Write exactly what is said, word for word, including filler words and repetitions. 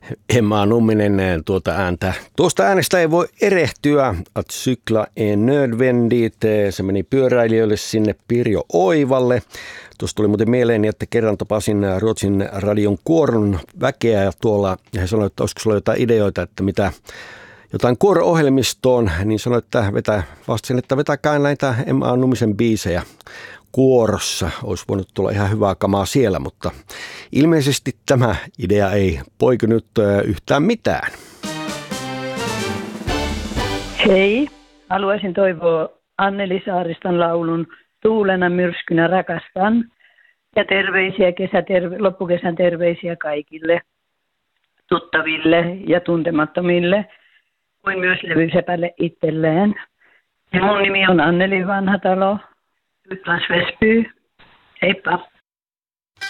Emma Numminen tuota ääntä. Tuosta äänestä ei voi erehtyä. Att cykla är nödvändigt. Se meni pyöräilijöille sinne Pirjo Oivalle. Tuosta tuli muuten mieleeni, että kerran tapasin Ruotsin radion kuoron väkeä ja tuolla ja he sanoivat, että olisiko sulla jotain ideoita, että mitä jotain kuoro-ohjelmistoon, niin sanoi, että vetä, vastasin, että vetäkää näitä Emma Nummisen biisejä kuorossa. Olisi voinut tulla ihan hyvää kamaa siellä, mutta ilmeisesti tämä idea ei poikinut yhtään mitään. Hei, haluaisin toivoa Anneli Saariston laulun Tuulena myrskynä rakastan ja terveisiä kesäterve- loppukesän terveisiä kaikille tuttaville ja tuntemattomille, kuin myös levysepälle itselleen. Ja mun nimi on Anneli Vanhatalo, Yklas Vesby. Heippa!